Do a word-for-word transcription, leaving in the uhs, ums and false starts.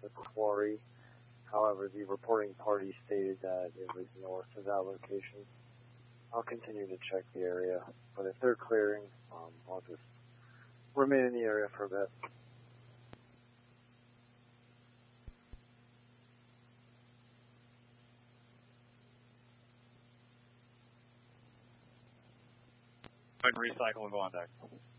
the quarry. However, the reporting party stated that it was north of that location. I'll continue to check the area, but if they're clearing, um, I'll just remain in the area for a bit. Go ahead and recycle and go on deck.